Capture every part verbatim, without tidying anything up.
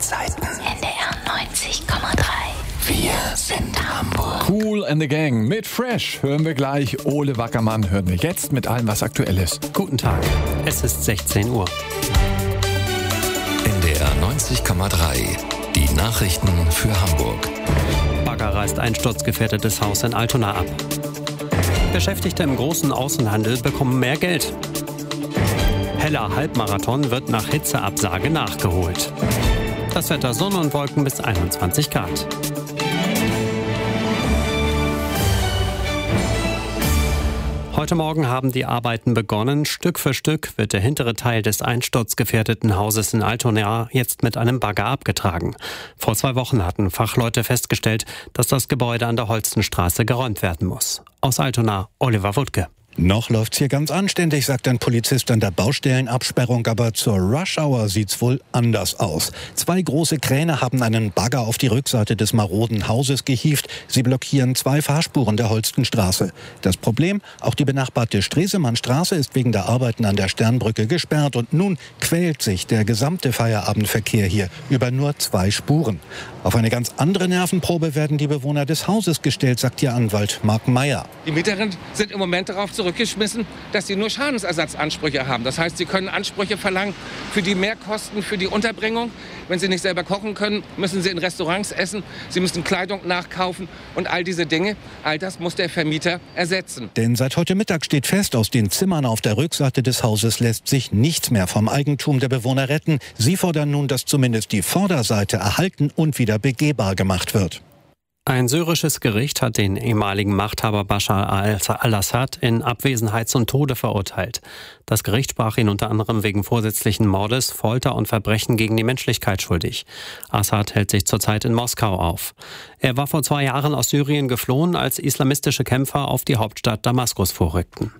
Zeiten. N D R neunzig Komma drei. Wir sind Hamburg. Cool and the Gang mit Fresh hören wir gleich. Ole Wackermann hören wir jetzt mit allem, was aktuell ist. Guten Tag, es ist sechzehn Uhr. N D R neunzig Komma drei. Die Nachrichten für Hamburg. Bagger reißt einsturzgefährdetes Haus in Altona ab. Beschäftigte im großen Außenhandel bekommen mehr Geld. Heller Halbmarathon wird nach Hitzeabsage nachgeholt. Das Wetter: Sonne und Wolken bis einundzwanzig Grad. Heute Morgen haben die Arbeiten begonnen. Stück für Stück wird der hintere Teil des einsturzgefährdeten Hauses in Altona jetzt mit einem Bagger abgetragen. Vor zwei Wochen hatten Fachleute festgestellt, dass das Gebäude an der Holstenstraße geräumt werden muss. Aus Altona, Oliver Wuttke. Noch läuft's hier ganz anständig, sagt ein Polizist an der Baustellenabsperrung, aber zur Rush-Hour sieht's wohl anders aus. Zwei große Kräne haben einen Bagger auf die Rückseite des maroden Hauses gehievt. Sie blockieren zwei Fahrspuren der Holstenstraße. Das Problem: auch die benachbarte Stresemannstraße ist wegen der Arbeiten an der Sternbrücke gesperrt und nun quält sich der gesamte Feierabendverkehr hier über nur zwei Spuren. Auf eine ganz andere Nervenprobe werden die Bewohner des Hauses gestellt, sagt ihr Anwalt Marc Meyer. Die Mieterinnen sind im Moment darauf zurückgeschmissen, dass sie nur Schadensersatzansprüche haben. Das heißt, sie können Ansprüche verlangen für die Mehrkosten für die Unterbringung. Wenn sie nicht selber kochen können, müssen sie in Restaurants essen, sie müssen Kleidung nachkaufen und all diese Dinge, all das muss der Vermieter ersetzen. Denn seit heute Mittag steht fest, aus den Zimmern auf der Rückseite des Hauses lässt sich nichts mehr vom Eigentum der Bewohner retten. Sie fordern nun, dass zumindest die Vorderseite erhalten und wieder begehbar gemacht wird. Ein syrisches Gericht hat den ehemaligen Machthaber Bashar al-Assad in Abwesenheit zum Tode verurteilt. Das Gericht sprach ihn unter anderem wegen vorsätzlichen Mordes, Folter und Verbrechen gegen die Menschlichkeit schuldig. Assad hält sich zurzeit in Moskau auf. Er war vor zwei Jahren aus Syrien geflohen, als islamistische Kämpfer auf die Hauptstadt Damaskus vorrückten.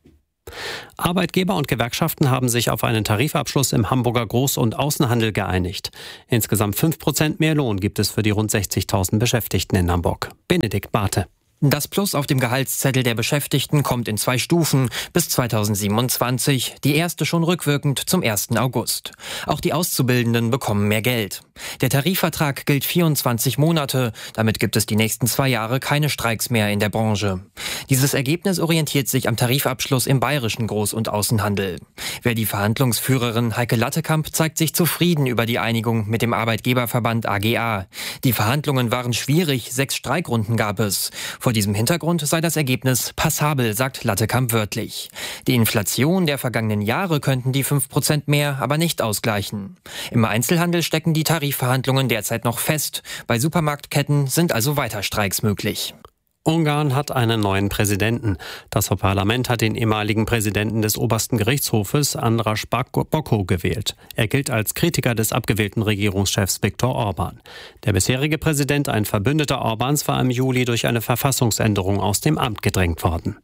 Arbeitgeber und Gewerkschaften haben sich auf einen Tarifabschluss im Hamburger Groß- und Außenhandel geeinigt. Insgesamt fünf Prozent mehr Lohn gibt es für die rund sechzigtausend Beschäftigten in Hamburg. Benedikt Barthe. Das Plus auf dem Gehaltszettel der Beschäftigten kommt in zwei Stufen bis zweitausendsiebenundzwanzig, die erste schon rückwirkend zum ersten August. Auch die Auszubildenden bekommen mehr Geld. Der Tarifvertrag gilt vierundzwanzig Monate, damit gibt es die nächsten zwei Jahre keine Streiks mehr in der Branche. Dieses Ergebnis orientiert sich am Tarifabschluss im bayerischen Groß- und Außenhandel. Wer die Verhandlungsführerin Heike Lattekamp zeigt sich zufrieden über die Einigung mit dem Arbeitgeberverband A G A. Die Verhandlungen waren schwierig, sechs Streikrunden gab es. Vor diesem Hintergrund sei das Ergebnis passabel, sagt Lattekamp wörtlich. Die Inflation der vergangenen Jahre könnten die fünf Prozent mehr aber nicht ausgleichen. Im Einzelhandel stecken die Tarifverhandlungen derzeit noch fest. Bei Supermarktketten sind also weiter Streiks möglich. Ungarn hat einen neuen Präsidenten. Das Parlament hat den ehemaligen Präsidenten des obersten Gerichtshofes, András Bokko, gewählt. Er gilt als Kritiker des abgewählten Regierungschefs Viktor Orbán. Der bisherige Präsident, ein Verbündeter Orbáns, war im Juli durch eine Verfassungsänderung aus dem Amt gedrängt worden.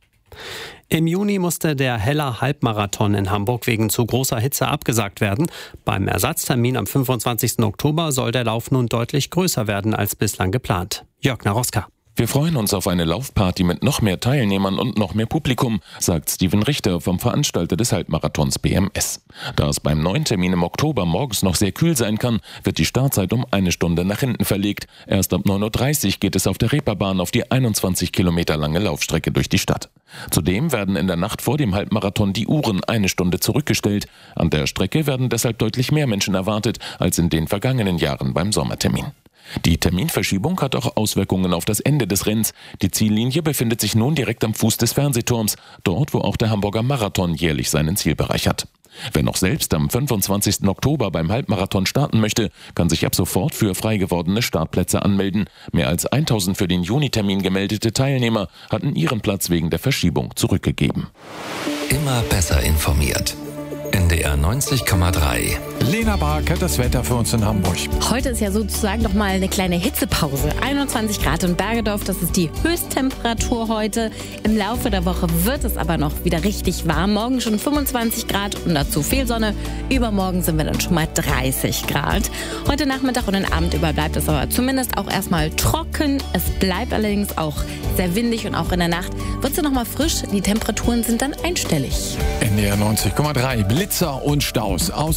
Im Juni musste der Heller Halbmarathon in Hamburg wegen zu großer Hitze abgesagt werden. Beim Ersatztermin am fünfundzwanzigsten Oktober soll der Lauf nun deutlich größer werden als bislang geplant. Jörg Naroska. Wir freuen uns auf eine Laufparty mit noch mehr Teilnehmern und noch mehr Publikum, sagt Steven Richter vom Veranstalter des Halbmarathons B M S. Da es beim neuen Termin im Oktober morgens noch sehr kühl sein kann, wird die Startzeit um eine Stunde nach hinten verlegt. Erst ab neun Uhr dreißig geht es auf der Reeperbahn auf die einundzwanzig Kilometer lange Laufstrecke durch die Stadt. Zudem werden in der Nacht vor dem Halbmarathon die Uhren eine Stunde zurückgestellt. An der Strecke werden deshalb deutlich mehr Menschen erwartet als in den vergangenen Jahren beim Sommertermin. Die Terminverschiebung hat auch Auswirkungen auf das Ende des Rennens. Die Ziellinie befindet sich nun direkt am Fuß des Fernsehturms, dort wo auch der Hamburger Marathon jährlich seinen Zielbereich hat. Wer noch selbst am fünfundzwanzigsten Oktober beim Halbmarathon starten möchte, kann sich ab sofort für frei gewordene Startplätze anmelden. Mehr als tausend für den Juni-Termin gemeldete Teilnehmer hatten ihren Platz wegen der Verschiebung zurückgegeben. Immer besser informiert. N D R neunzig Komma drei. Lena Bark hat das Wetter für uns in Hamburg. Heute ist ja sozusagen noch mal eine kleine Hitzepause. einundzwanzig Grad in Bergedorf, das ist die Höchsttemperatur heute. Im Laufe der Woche wird es aber noch wieder richtig warm. Morgen schon fünfundzwanzig Grad und dazu viel Sonne. Übermorgen sind wir dann schon mal dreißig Grad. Heute Nachmittag und den Abend über bleibt es aber zumindest auch erstmal trocken. Es bleibt allerdings auch sehr windig und auch in der Nacht wird es noch mal frisch. Die Temperaturen sind dann einstellig. N D R neunzig Komma drei. Blitzer und Staus aus unserem Verkehr.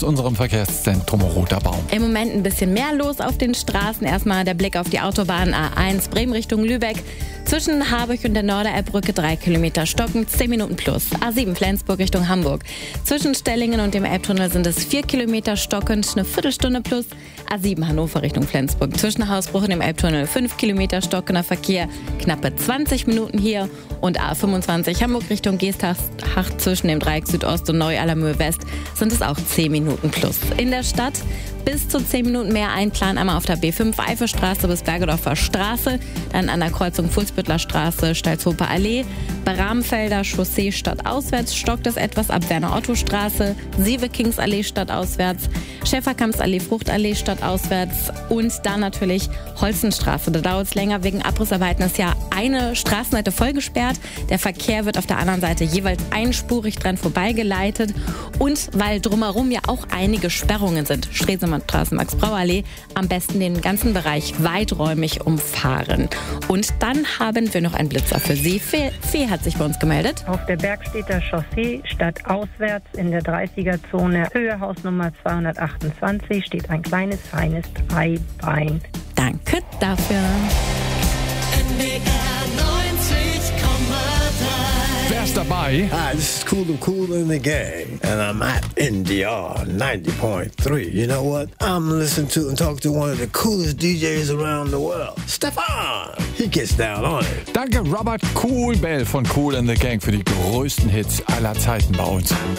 Verkehrszentrum Roter Baum. Im Moment ein bisschen mehr los auf den Straßen. Erstmal der Blick auf die Autobahn A eins Bremen Richtung Lübeck. Zwischen Harburg und der Norderelbbrücke drei Kilometer stocken, zehn Minuten plus. A sieben Flensburg Richtung Hamburg. Zwischen Stellingen und dem Elbtunnel sind es vier Kilometer stockend, eine Viertelstunde plus. A sieben Hannover Richtung Flensburg. Zwischen Hausbruch und dem Elbtunnel fünf Kilometer stockender Verkehr, knappe zwanzig Minuten hier. Und A fünfundzwanzig Hamburg Richtung Geesthacht zwischen dem Dreieck Südost und Neu-Allermöhe West sind es auch zehn Minuten plus. In der Stadt bis zu zehn Minuten mehr einplanen, einmal auf der B fünf Eifelstraße bis Bergedorfer Straße, dann an der Kreuzung Fuhlsbüttler Straße, Stalzhofer Allee, Bramfelder Chaussee stadtauswärts, stockt es etwas ab Werner-Otto-Straße, Sieve-Kingsallee stadtauswärts, Schäferkampsallee Fruchtallee stadtauswärts und dann natürlich Holzenstraße. Da dauert es länger, wegen Abrissarbeiten ist ja eine Straßenseite voll gesperrt. Der Verkehr wird auf der anderen Seite jeweils einspurig dran vorbeigeleitet und weil drumherum ja auch einige Sperrungen sind, Stresemannstraße, Max-Brauer-Allee, am besten den ganzen Bereich weiträumig umfahren. Und dann haben wir noch einen Blitzer für Sie. Fee, Fee hat sich bei uns gemeldet. Auf der Bergstedter Chaussee stadtauswärts in der dreißiger-Zone Höhe Hausnummer zweihundertachtundzwanzig steht ein kleines, feines Dreibein. Danke dafür. Wer ist dabei? Hi, this is Cool and Cool in the Gang, and I'm at N D R ninety point three. You know what? I'm listening to and talking to one of the coolest D Js around the world, Stefan. He gets down on it. Danke Robert Cool Bell von Cool in the Gang für die größten Hits aller Zeiten bei uns.